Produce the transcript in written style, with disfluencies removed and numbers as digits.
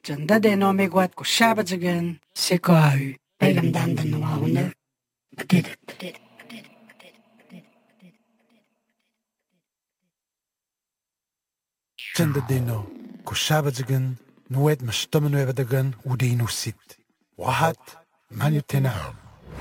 전다대노 메고앗고 샤바즈근 세코아유 배감단단 노아오늘 그대들 전다대노 고 샤바즈근 누엣 마스터면 외바다근 우데이누싯 와핫 마뉴테나